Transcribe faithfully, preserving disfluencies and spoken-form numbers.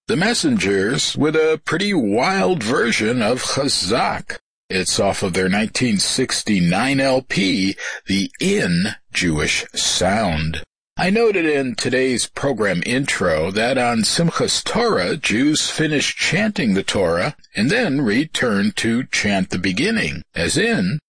The Messengers with a pretty wild version of Chazak. It's off of their nineteen sixty-nine L P, The In Jewish Sound. I noted in today's program intro that on Simchas Torah, Jews finish chanting the Torah and then return to chant the beginning, as in,